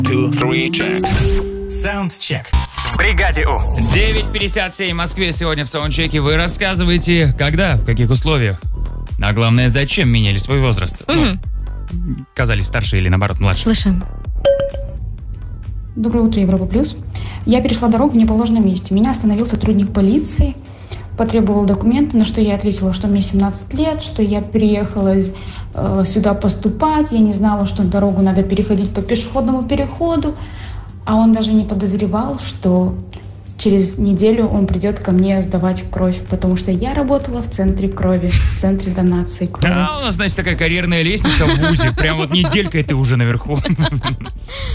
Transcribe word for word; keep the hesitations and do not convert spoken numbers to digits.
two, three, check. Саундчек. В бригаде У. девять пятьдесят семь в Москве сегодня в саундчеке. Вы рассказываете, когда, в каких условиях. А главное, зачем меняли свой возраст. Угу. Ну, казались старше или наоборот младше. Слышим. Доброе утро, Европа Плюс. Я перешла дорогу в неположенном месте. Меня остановил сотрудник полиции, потребовал документы, на что я ответила, что мне семнадцать лет, что я приехала э, сюда поступать, я не знала, что дорогу надо переходить по пешеходному переходу, а он даже не подозревал, что через неделю он придет ко мне сдавать кровь, потому что я работала в центре крови, в центре донации крови. А у нас, значит, такая карьерная лестница в вузе. Прям вот неделькой ты уже наверху.